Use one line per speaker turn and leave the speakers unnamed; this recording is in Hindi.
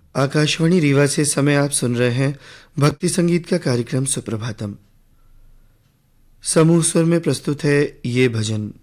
आकाशवाणी रीवा से समय आप सुन रहे हैं भक्ति संगीत का कार्यक्रम सुप्रभातम। समूह स्वर में प्रस्तुत है ये भजन।